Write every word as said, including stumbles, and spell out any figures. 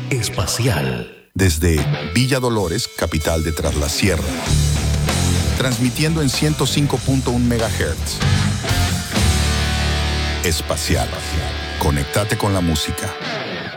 Espacial. Desde Villa Dolores, capital de Tras la Sierra. Transmitiendo en ciento cinco punto uno megahertz. Espacial. Conectate con la música.